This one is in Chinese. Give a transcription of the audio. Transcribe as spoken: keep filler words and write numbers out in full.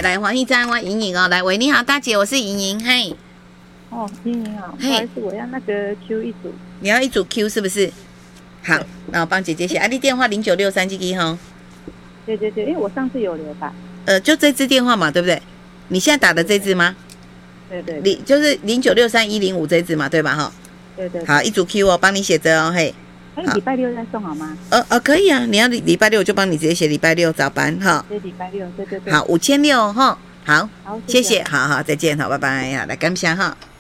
来欢迎在我莹莹哦，来喂，你好，大姐，我是莹莹，嘿。 哦，莹莹好，不好意思，我要那个 Q 一组。 你要一组 Q 是不是？好，那我帮姐姐写，啊，你电话零九六三 G G 哈。 对对对，因为我上次有留吧。 呃，就这支电话嘛，对不对？你现在打的这支吗？ 对对。 零就是零九六三一零五这支嘛，对吧？哈。 对对。 好，一组 Q 哦，帮你写着哦，嘿。 哎，礼拜六再送好吗？ 呃呃，可以啊，你要礼拜六我就帮你直接写礼拜六早班哈。 对，礼拜六，对对对。 好，五千六哈，好， 好， 谢谢，好好，再见，好，拜拜，好，来感谢哈。